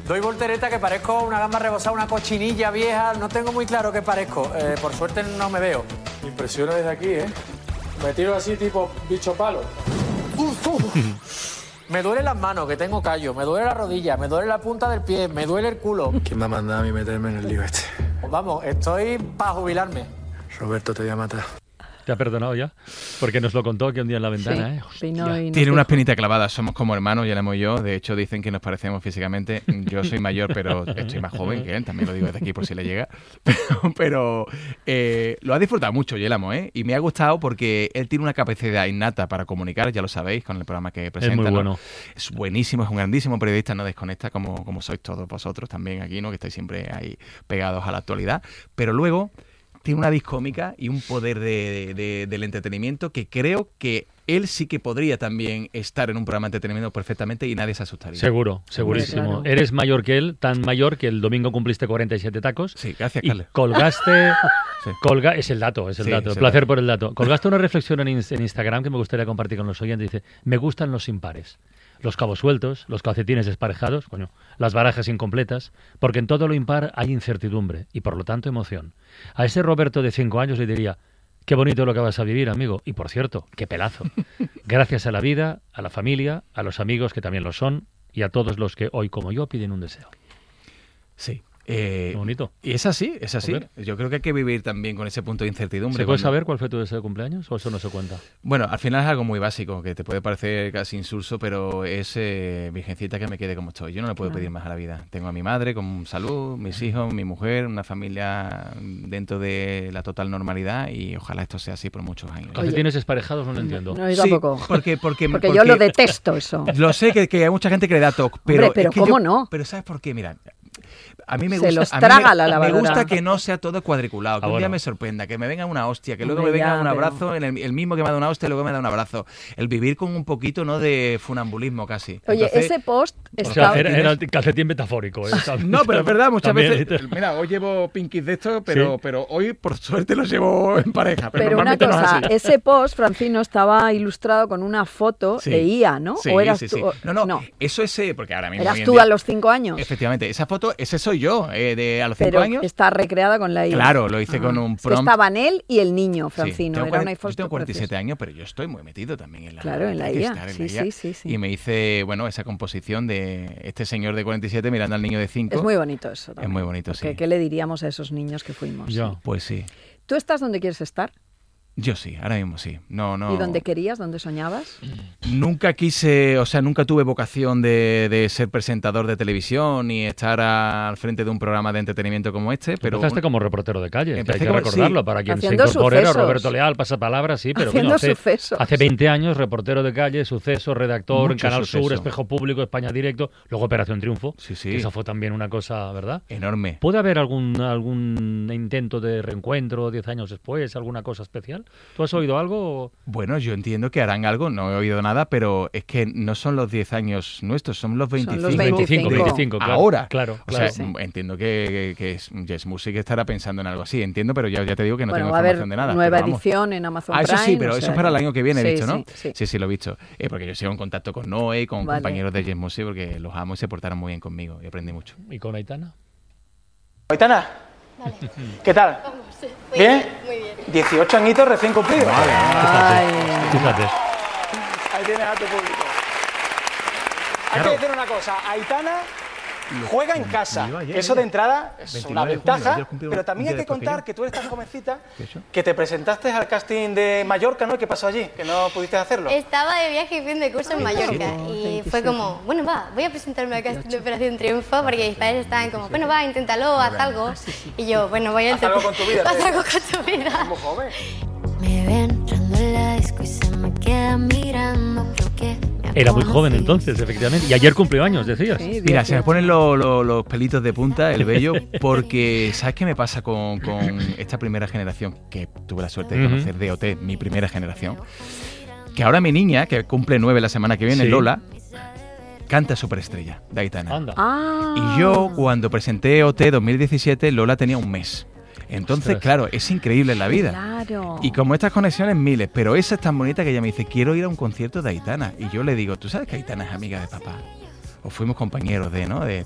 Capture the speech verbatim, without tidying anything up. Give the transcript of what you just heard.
Doy voltereta que parezco una gamba rebozada, una cochinilla vieja. No tengo muy claro qué parezco. Eh, por suerte no me veo. Me impresiona desde aquí, ¿eh? Me tiro así tipo bicho palo. Uf, uf. Me duelen las manos, que tengo callo. Me duele la rodilla, me duele la punta del pie, me duele el culo. ¿Quién me ha mandado a mí meterme en el lío este? Pues vamos, estoy para jubilarme. Roberto, te voy a matar. ¿Te ha perdonado ya? Porque nos lo contó aquí un día en la ventana, sí, ¿eh? vino y Tiene una espinita clavada, somos como hermanos, ya la hemos yo. De hecho, dicen que nos parecemos físicamente. Yo soy mayor, pero estoy más joven que él, también lo digo desde aquí por si le llega. Pero, pero eh, lo ha disfrutado mucho, Yelamo, ¿eh? Y me ha gustado porque él tiene una capacidad innata para comunicar, ya lo sabéis, con el programa que presenta. Es muy bueno. ¿no? Es buenísimo, es un grandísimo periodista, no desconecta como, como sois todos vosotros también aquí, ¿no? Que estáis siempre ahí pegados a la actualidad. Pero luego tiene una discómica y un poder de, de, del entretenimiento que creo que él sí que podría también estar en un programa de entretenimiento perfectamente y nadie se asustaría. Seguro, segurísimo. Claro. Eres mayor que él, tan mayor que el domingo cumpliste cuarenta y siete tacos. Sí, gracias, y Carles. colgaste... Sí. Colga, es el dato, es el Sí, dato. es el Placer dato. por el dato. Colgaste una reflexión en, en Instagram que me gustaría compartir con los oyentes. Dice, me gustan los impares. Los cabos sueltos, los calcetines desparejados, coño, las barajas incompletas, porque en todo lo impar hay incertidumbre y por lo tanto emoción. A ese Roberto de cinco años le diría, qué bonito lo que vas a vivir, amigo. Y por cierto, qué pelazo. Gracias a la vida, a la familia, a los amigos que también lo son y a todos los que hoy como yo piden un deseo. Sí. Eh, Qué bonito. Y es así, es así. Joder. Yo creo que hay que vivir también con ese punto de incertidumbre. ¿Se puede cuando- saber cuál fue tu deseo de cumpleaños o eso no se cuenta? Bueno, al final es algo muy básico, que te puede parecer casi insulso, pero es eh, virgencita que me quede como estoy. Yo no le puedo pedir más a la vida. Tengo a mi madre con salud, mis hijos, mi mujer, una familia dentro de la total normalidad y ojalá esto sea así por muchos años. Calcetines desparejados no lo entiendo. No, yo Sí, tampoco. porque, porque, Porque yo lo detesto eso. Lo sé que, que hay mucha gente que le da toque, pero, Hombre, pero es que ¿cómo yo- no? Pero ¿sabes por qué? Mira, a mí me Se gusta, los a mí traga me, la me lavadora. gusta que no sea todo cuadriculado, que Ah, un día bueno. me sorprenda, que me venga una hostia, que luego Hombre, me venga ya, un pero- abrazo, en el, el mismo que me da una hostia, luego me da un abrazo. El vivir con un poquito, ¿no?, de funambulismo casi. Oye, Entonces, ese post O sea, está... era, era el calcetín metafórico. ¿eh? no, pero es verdad, muchas También, veces. literal. Mira, hoy llevo pinkies de estos, pero, Sí. pero hoy por suerte los llevo en pareja. Pero, Pero una normalmente no es cosa, así. ese post, Francino, estaba ilustrado con una foto Sí. de I A, ¿no? Sí, ¿O eras sí, tú? sí. o- No, no, eso es eh, porque ahora mismo. ¿Eras hoy en tú día- a los cinco años? Efectivamente, esa foto, ese soy yo, eh, de a los Pero cinco años. está recreada con la I A. Claro, lo hice Ah. con un Es que prompt. estaban él y el niño, Sí, Francino. tengo Era cuarenta una foto yo tengo cuarenta y siete preciosa. años, pero yo estoy muy metido también en la Claro, en la hay que I A. estar en Sí, la I A. sí, sí, sí. Y me hice, bueno, esa composición de este señor de cuarenta y siete mirando al niño de cinco. Es muy bonito eso también. Es muy bonito, Porque, sí. ¿qué le diríamos a esos niños que fuimos? Yo. Pues sí. ¿Tú estás donde quieres estar? Yo sí, ahora mismo sí. No, no. ¿Y dónde querías? ¿Dónde soñabas? Nunca quise, o sea, nunca tuve vocación de, de ser presentador de televisión ni estar a- al frente de un programa de entretenimiento como este, pero Empezaste como reportero de calle, que hay Empecé que como- recordarlo, sí. para quien Haciendo se incorpore era sucesos. Roberto Leal, pasapalabra, sí, pero Haciendo bueno, hace, sucesos. hace veinte años, reportero de calle, suceso, redactor, en Mucho Canal Sur, suceso. Espejo Público, España Directo, luego Operación Triunfo, Sí, sí. que eso fue también una cosa, ¿verdad? enorme. ¿Puede haber algún algún intento de reencuentro diez años después, alguna cosa especial? ¿Tú has oído algo? o- Bueno, yo entiendo que harán algo, no he oído nada, pero es que no son los diez años nuestros, son los veinticinco. los veinticinco, veinticinco. veinticinco, claro. Ahora. Claro, O claro. sea, entiendo que, que, que es- Yes Music estará pensando en algo así, entiendo, pero ya, ya te digo que no bueno, tengo va a haber información de nada. nueva pero vamos. edición en Amazon Ah, eso sí, Prime, pero o eso sea es para el que- año que viene, he Sí, visto, ¿no? sí, sí. sí, sí, lo he visto. Eh, porque yo sigo en contacto con Noé y con Vale. compañeros de Yes Music porque los amo y se portaron muy bien conmigo y aprendí mucho. ¿Y con Aitana? Aitana, ¿qué tal? Muy ¿Bien? bien, muy bien. dieciocho añitos recién cumplidos. Ay. Fíjate. Ahí tienes a tu público. Hay Claro. que decir una cosa, Aitana juega en casa. cumplió ayer, Eso de ella. entrada es una veintinueve de junio, ventaja, ayer cumplió pero un también día hay que después que contar yo. que tú eres tan jovencita ¿Qué eso? que te presentaste al casting de Mallorca, ¿no? ¿Qué pasó allí? Que no pudiste hacerlo. Estaba de viaje y fin de curso en Mallorca y fue como, bueno, va, voy a presentarme al casting de Operación Triunfo porque mis padres estaban como, bueno, va, inténtalo, haz algo. Y yo, bueno, voy a Haz algo intentar. con tu vida, Haz ¿sí? algo con tu vida. Muy joven. Me ven entrando en la disco y se me queda mirando, creo que me ha Era muy joven conocido. entonces, efectivamente. Y ayer cumplió años, decías. Sí, Mira, dieciocho. se me ponen lo- lo- los pelitos de punta, el vello, porque ¿sabes qué me pasa con, con esta primera generación? Que tuve la suerte de Ujú. conocer de O T, mi primera generación. Que ahora mi niña, que cumple nueve la semana que viene, Sí. Lola, canta Superestrella, de Aitana. Anda. Ah. Y yo, cuando presenté O T dos mil diecisiete, Lola tenía un mes. Entonces, Ostras. claro, es increíble en la vida. Claro. Y como estas conexiones, miles, pero esa es tan bonita que ella me dice, quiero ir a un concierto de Aitana. Y yo le digo, ¿tú sabes que Aitana es amiga de papá? O fuimos compañeros de, ¿no? De,